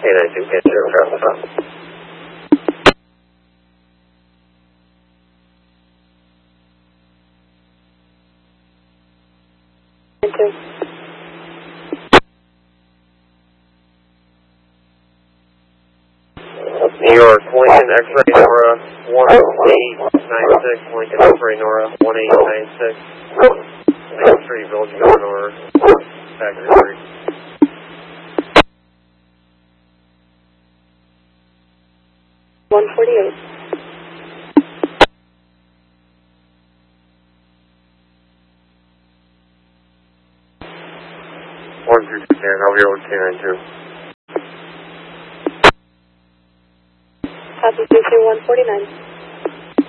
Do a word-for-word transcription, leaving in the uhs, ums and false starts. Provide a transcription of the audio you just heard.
nine two, get zero, travel stop. New York, Lincoln, X-ray Nora, one eight nine six, Lincoln, X-ray Nora, one eight nine six, Main Street, Village of Eleanor, Factory three. one forty-eight. one two two, Karen, I'll be over K nine two. Copy, two two one forty-nine.